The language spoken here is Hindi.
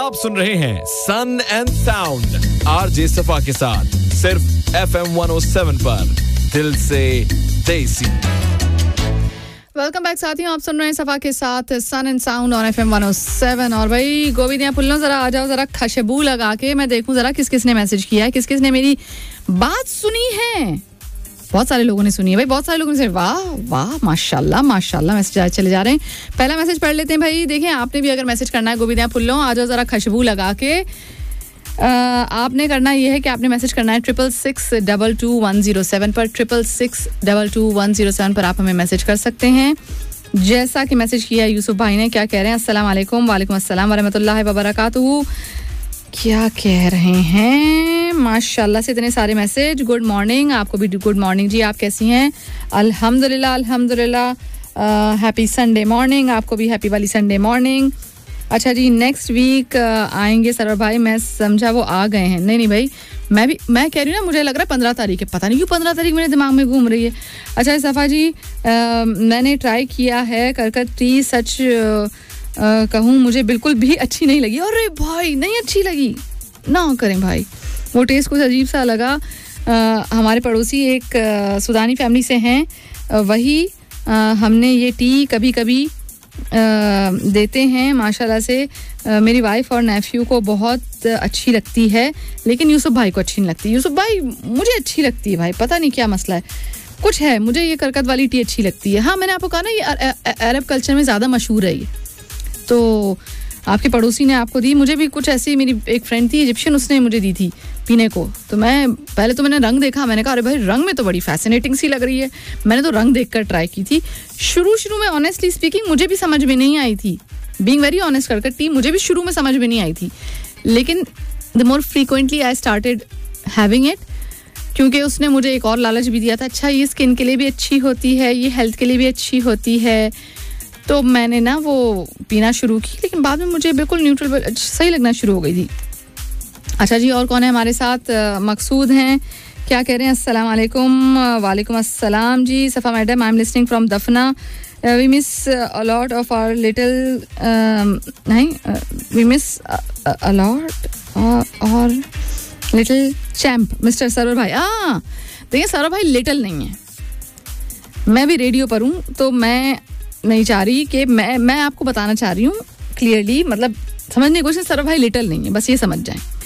आप सुन रहे हैं सन एंड साउंड आरजे सफा के साथ सिर्फ FM 107 पर दिल से देसी। वेलकम बैक साथियों, आप सुन रहे हैं सफा के साथ सन एंड साउंड ऑन FM 107। और भाई गोविंदिया पुल्लो जरा आ जाओ, जरा खुशबू लगा के मैं देखूं जरा किस किस ने मैसेज किया है, किस किस ने मेरी बात सुनी है। बहुत सारे लोगों ने सुनी है भाई, बहुत सारे लोगों ने। वाह वाह, माशाल्लाह माशाल्लाह, मैसेज चले जा रहे हैं। पहला मैसेज पढ़ लेते हैं भाई। देखें, आपने भी अगर मैसेज करना है गोविंदिया पुल्लो, आ जाओ जरा खुशबू लगा के। आपने करना यह है कि आपने मैसेज करना है 666222107 पर। 666222107 पर आप हमें मैसेज कर सकते हैं। जैसा कि मैसेज किया यूसुफ भाई ने, क्या कह रहे हैं? अस्सलाम वालेकुम। वालेकुम अस्सलाम वरहमतुल्लाहि वबरकातुहू। क्या कह रहे हैं? माशाल्लाह से इतने सारे मैसेज। गुड मॉर्निंग, आपको भी गुड मॉर्निंग जी। आप कैसी हैं? अल्हम्दुलिल्लाह अल्हम्दुलिल्लाह। हैप्पी संडे मॉर्निंग, आपको भी हैप्पी वाली संडे मॉर्निंग। अच्छा जी, नेक्स्ट वीक आएंगे सरवर भाई। मैं समझा वो आ गए हैं। नहीं भाई, मैं कह रही हूँ ना, मुझे लग रहा है 15 तारीख है। पता नहीं क्यों 15 तारीख मेरे दिमाग में घूम रही है। अच्छा सफ़ा जी, मैंने ट्राई किया है करकटी, सच कहूँ मुझे बिल्कुल भी अच्छी नहीं लगी। अरे भाई, नहीं अच्छी लगी ना करें भाई, वो टेस्ट कुछ अजीब सा लगा। हमारे पड़ोसी एक सुदानी फैमिली से हैं, वही हमने ये टी कभी कभी देते हैं। माशाल्लाह से मेरी वाइफ और नेफ्यू को बहुत अच्छी लगती है, लेकिन यूसुफ भाई को अच्छी नहीं लगती। यूसुफ भाई मुझे अच्छी लगती है भाई, पता नहीं क्या मसला है, कुछ है। मुझे ये करकत वाली टी अच्छी लगती है। हाँ, मैंने आपको कहा ना, ये अरब कल्चर में ज़्यादा मशहूर है ये। तो आपके पड़ोसी ने आपको दी, मुझे भी कुछ ऐसी, मेरी एक फ्रेंड थी इजिप्शियन, उसने मुझे दी थी पीने को। तो मैंने रंग देखा, मैंने कहा अरे भाई रंग में तो बड़ी फैसिनेटिंग सी लग रही है। मैंने तो रंग देखकर ट्राई की थी। शुरू में ऑनेस्टली स्पीकिंग मुझे भी समझ में नहीं आई थी, बीइंग वेरी ऑनेस्ट करके टी मुझे भी शुरू में समझ में नहीं आई थी। लेकिन the more frequently I started having it, क्योंकि उसने मुझे एक और लालच भी दिया था। अच्छा, ये स्किन के लिए भी अच्छी होती है, ये हेल्थ के लिए भी अच्छी होती है। तो मैंने ना वो पीना शुरू की, लेकिन बाद में मुझे बिल्कुल न्यूट्रल सही लगना शुरू हो गई थी। अच्छा जी, और कौन है हमारे साथ? मकसूद हैं, क्या कह रहे हैं? अस्सलाम वालेकुम। वालेकुम अस्सलाम जी। सफ़ा madam, I am listening from दफना। We miss a lot of our little, नहीं, वी मिस अ लॉट और लिटिल चैम्प मिस्टर सरवर भाई। देखिए सरवर भाई लिटिल नहीं है, मैं भी रेडियो पर हूँ, तो मैं नहीं चाह रही कि मैं आपको बताना चाह रही हूँ क्लियरली, मतलब समझने की कोशिश, सरवर भाई लिटिल नहीं है, बस ये समझ जाएं।